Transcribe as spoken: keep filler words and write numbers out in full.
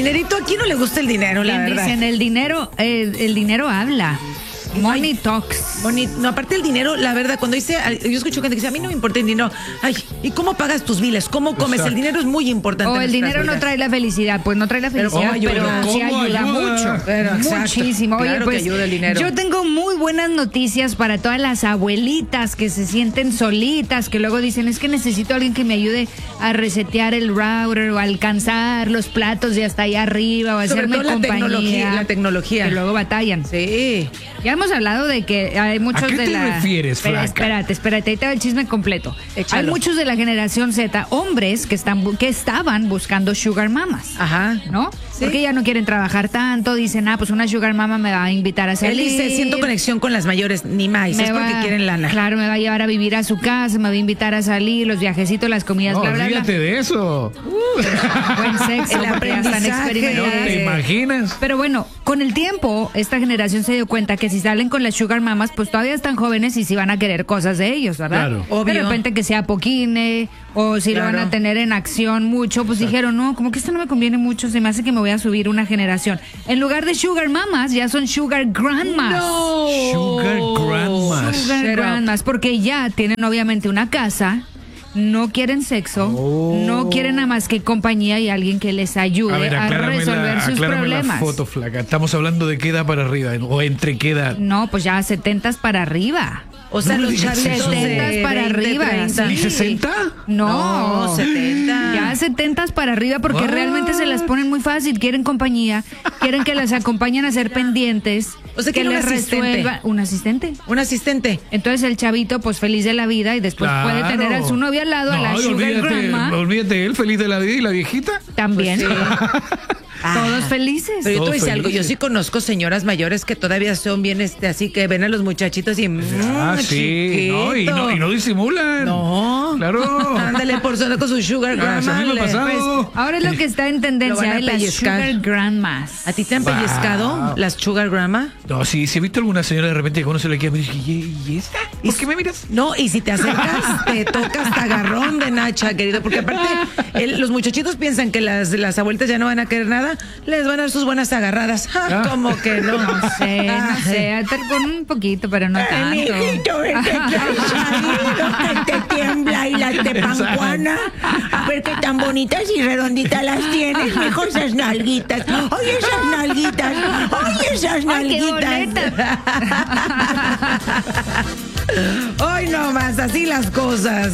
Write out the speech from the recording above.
dinerito, ¿a quién no le gusta el dinero, la Bien verdad? dicen, el dinero, eh, el dinero habla. Money talks. Boni- no, aparte el dinero, la verdad, cuando dice, yo escucho gente que dice, a mí no me importa el dinero. Ay, ¿y cómo pagas tus biles? ¿Cómo comes? Exacto. El dinero es muy importante. O en el nuestras dinero no vidas. trae la felicidad. Pues no trae la Pero felicidad, ¿cómo ayuda? pero sí ¿Cómo ayuda, ayuda? mucho. Pero, exacto. Muchísimo. Oye, Claro que pues ayuda el dinero. yo tengo muy buenas noticias para todas las abuelitas que se sienten solitas, que luego dicen, es que necesito a alguien que me ayude a resetear el router o a alcanzar los platos de hasta allá arriba o a Sobre hacerme todo la compañía. tecnología, la tecnología. Que luego batallan. Sí. Ya hemos hablado de que hay muchos ¿A qué de te la... refieres, Espera, flaca? Espérate, espérate, ahí te va el chisme completo. Échalo. Hay muchos de la generación Z, hombres que están bu- que estaban buscando sugar mamas. Ajá. ¿No? Sí. Porque ya no quieren trabajar tanto, dicen, ah, pues una sugar mama me va a invitar a Él salir. dice, siento conexión con las mayores, ni más, me es porque va- quieren lana. Claro, me va a llevar a vivir a su casa, me va a invitar a salir, los viajecitos, las comidas, No, bla, bla, bla. olvídate de eso. Buen sexo, El porque ya están aprendizaje. ¿No experimentadas. te imaginas? Pero bueno, con el tiempo, esta generación se dio cuenta que si salen con las sugar mamas, pues todavía están jóvenes y si van a querer cosas de ellos, ¿verdad? Claro. Obvio. De repente que sea poquine, o si Claro. lo van a tener en acción mucho, pues dijeron, no, como que esto no me conviene mucho, se me hace que me voy a subir una generación. En lugar de sugar mamas, ya son sugar grandmas. No. Sugar grandmas. Sugar Pero- grandmas, porque ya tienen obviamente una casa, no quieren sexo, Oh. no quieren nada más que compañía y alguien que les ayude A ver, a aclárame, resolver la, sus aclárame la problemas. foto, flaca. Estamos hablando de qué edad para arriba o entre qué edad. No, pues ya setentas para arriba. O sea, No los me digas chavitos eso. de setentas para veinte, arriba. treinta. ¿Y sí. sesenta? No, No, setenta. Ya setentas para arriba porque What? realmente se las ponen muy fácil. Quieren compañía, quieren que las acompañen a ser pendientes. O sea, que quieren les un asistente. resuelva un asistente. Un asistente. Entonces el chavito, pues feliz de la vida y después puede Claro. tener a su novia al lado, a la No, y sugar olvídate, grandma, olvídate, él feliz de la vida y la viejita. también. Pues Todos felices. Pero yo te Todos voy a decir algo, yo felices. sí conozco señoras mayores que todavía son bien, este, así que ven a los muchachitos y... Ah, mm, sí. No, y, no, y no disimulan. No. Claro. Ándale por zona con su sugar Ah, grandma. a mí me ha le- pasado. Ahora es lo que está en Lo van tendencia, a ¿eh? las pellizcar. sugar grandmas. ¿A ti te han pellizcado Wow. las sugar grandma? No, sí, si he visto alguna señora de repente que uno se le queda y dice, ¿y, y esta? ¿Por qué me miras? No, y si te acercas, te toca hasta agarrón de nacha, querido, porque aparte el- los muchachitos piensan que las, las abuelitas ya no van a querer nada, les van a dar sus buenas agarradas. Ja, Ah. ¿Cómo que no? No sé, no sé, tal- con un poquito, pero no tanto. Mijito, ven que traes ahí, que te tiembla y la tepancuana. A ver qué tan bonitas y redonditas las tienes, mejor esas nalguitas. Oye, esas nalguitas. Oye, esas Ay, qué nalguitas. Hoy no más, así las cosas.